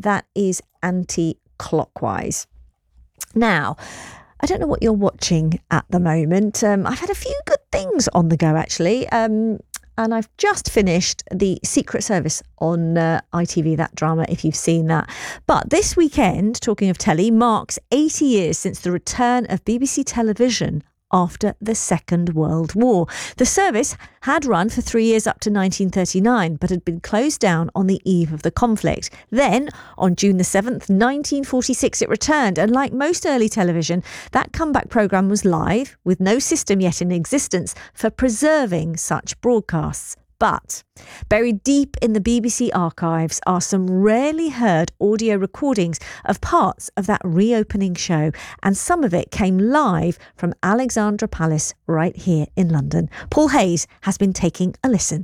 that is anti-clockwise. Now, I don't know what you're watching at the moment. I've had a few good things on the go, actually. And I've just finished The Secret Service on ITV, that drama, if you've seen that. But this weekend, talking of telly, marks 80 years since the return of BBC television after the Second World War. The service had run for 3 years up to 1939, but had been closed down on the eve of the conflict. Then, on June the 7th, 1946, it returned. And like most early television, that comeback programme was live, with no system yet in existence for preserving such broadcasts. But buried deep in the BBC archives are some rarely heard audio recordings of parts of that reopening show, and some of it came live from Alexandra Palace right here in London. Paul Hayes has been taking a listen.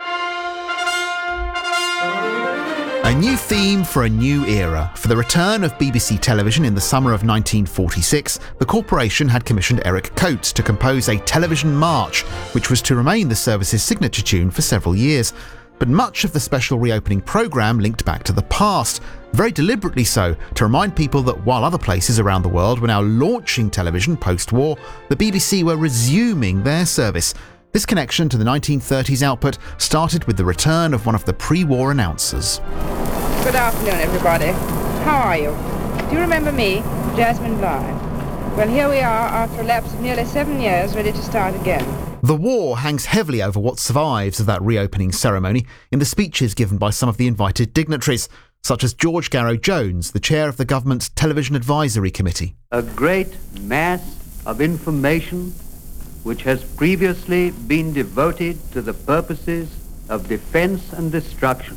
A new theme for a new era. For the return of BBC television in the summer of 1946, the corporation had commissioned Eric Coates to compose a television march, which was to remain the service's signature tune for several years. But much of the special reopening programme linked back to the past, very deliberately so, to remind people that while other places around the world were now launching television post-war, the BBC were resuming their service. This connection to the 1930s output started with the return of one of the pre-war announcers. Good afternoon, everybody. How are you? Do you remember me, Jasmine Blythe? Well, here we are after a lapse of nearly 7 years, ready to start again. The war hangs heavily over what survives of that reopening ceremony in the speeches given by some of the invited dignitaries, such as George Garrow-Jones, the chair of the government's Television Advisory Committee. A great mass of information which has previously been devoted to the purposes of defense and destruction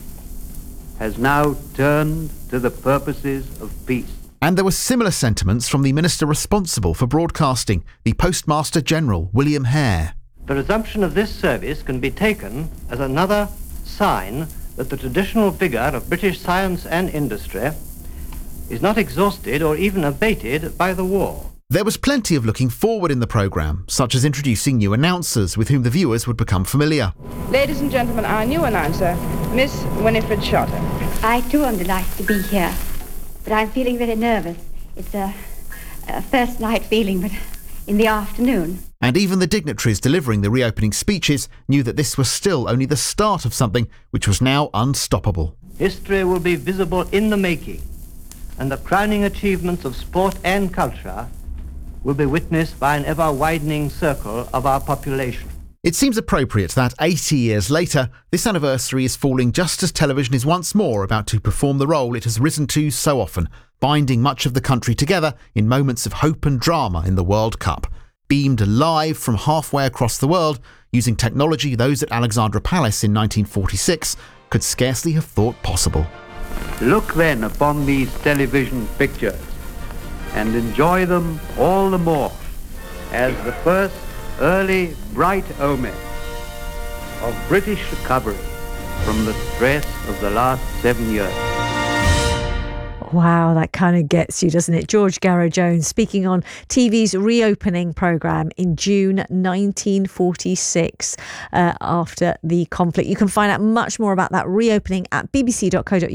has now turned to the purposes of peace. And there were similar sentiments from the minister responsible for broadcasting, the Postmaster General, William Hare. The resumption of this service can be taken as another sign that the traditional vigour of British science and industry is not exhausted or even abated by the war. There was plenty of looking forward in the programme, such as introducing new announcers with whom the viewers would become familiar. Ladies and gentlemen, our new announcer, Miss Winifred Shotter. I too am delighted to be here, but I'm feeling very nervous. It's a first night feeling, but in the afternoon. And even the dignitaries delivering the reopening speeches knew that this was still only the start of something which was now unstoppable. History will be visible in the making, and the crowning achievements of sport and culture will be witnessed by an ever-widening circle of our population. It seems appropriate that 80 years later, this anniversary is falling just as television is once more about to perform the role it has risen to so often, binding much of the country together in moments of hope and drama in the World Cup. Beamed live from halfway across the world, using technology those at Alexandra Palace in 1946 could scarcely have thought possible. Look then upon these television pictures and enjoy them all the more as the first early bright omen of British recovery from the stress of the last 7 years. Wow, that kind of gets you, doesn't it? George Garrow-Jones speaking on TV's reopening programme in June 1946 after the conflict. You can find out much more about that reopening at bbc.co.uk.